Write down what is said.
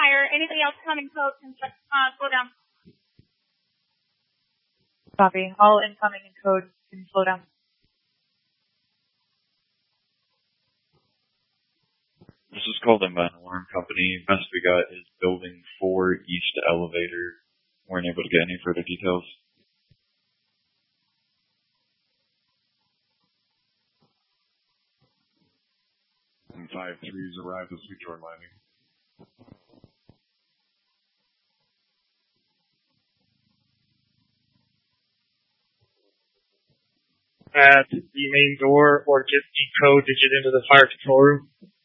fire. Anything else coming code can slow down. Copy. All incoming in code can slow down. This is called Inbound Alarm Company. Best we got is building 4 east elevator. Weren't able to get any further details. And 5-3's arrived as we join landing. At the main door, or get the code to get into the fire control room.